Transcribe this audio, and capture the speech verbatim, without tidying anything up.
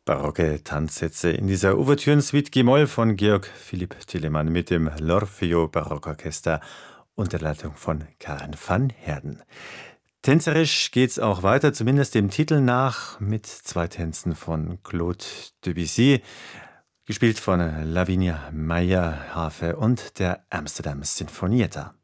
Barocke Tanzsätze in dieser Ouvertüren-Suite G-Moll von Georg Philipp Telemann mit dem L'Orfeo Barockorchester unter Leitung von Karen van Heerden. Tänzerisch geht's auch weiter, zumindest dem Titel nach, mit zwei Tänzen von Claude Debussy, gespielt von Lavinia Meyer-Harfe und der Amsterdam Sinfonietta.